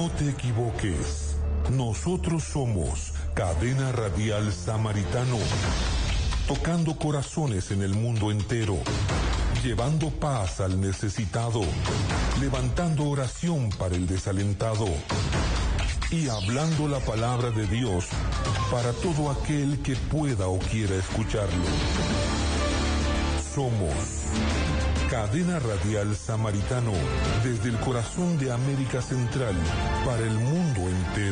No te equivoques. Nosotros somos Cadena Radial Samaritano, tocando corazones en el mundo entero, llevando paz al necesitado, levantando oración para el desalentado y hablando la palabra de Dios para todo aquel que pueda o quiera escucharlo. Somos Cadena Radial Samaritano, desde el corazón de América Central para el mundo entero.